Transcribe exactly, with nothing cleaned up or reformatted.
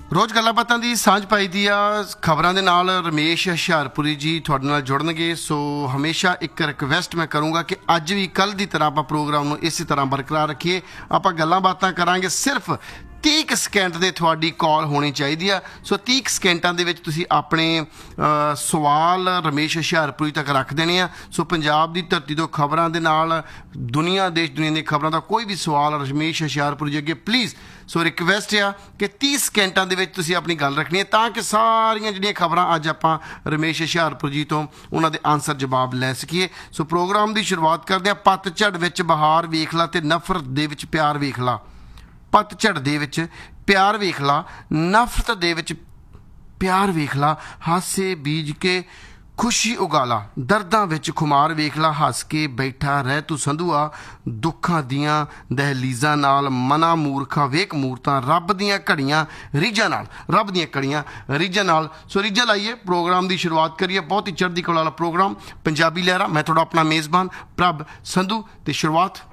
रोज़ गल्लां बातां दी सांझ पाई दी आ खबरां दे नाल रमेश हुशियारपुरी जी तुहाडे नाल जुड़नगे। सो हमेशा एक रिक्वेस्ट मैं करूँगा कि अज भी कल की तरह आप प्रोग्राम नूं इस तरह बरकरार रखिए। आप गल्लां बातां करांगे, सिर्फ तीह सैकेंड दे तुहाडी कॉल होनी चाहिए। सो तीह सैकेंडां दे विच तुसीं अपने सवाल रमेश हुशियारपुरी तक रख देने आ। सो पंजाब दी धरती तो खबरां दे नाल दुनिया देश दुनिया दी खबरां दा कोई भी सवाल रमेश हुशियारपुरी जी अगे प्लीज़ सो रिक्वेस्ट आ कि तीह सैकेंडां दे विच तुसीं अपनी गल रखनी है, ताकि सारियां जिहड़ियां खबरां अज आपां रमेश हुशियारपुरी जी तो उन्हां दे आंसर जवाब लै सकीए। सो प्रोग्राम की शुरुआत करदे आ। पतझड़ विच बहार वेख ला ते नफरत दे विच प्यार वेख ला। पतझड़ दे विच प्यार वेख ला, नफरत दे विच प्यार वेख ला। हासे बीज के खुशी उगाला, दर्दां विच खुमार वेख ला। हस के बैठा रह तू संधुआ, दुखां दियां दहलीज़ां नाल मना मूर्खा वेख मूरतां। रब दियां घड़ियां रीझां नाल, रब दियां घड़ियां रीझां नाल। सो रीझां लाइए प्रोग्राम की शुरुआत करिए। बहुत ही चढ़दी कला वाला प्रोग्राम पंजाबी लहरा। मैं थोड़ा अपना मेज़बान प्रभ संधू ते शुरुआत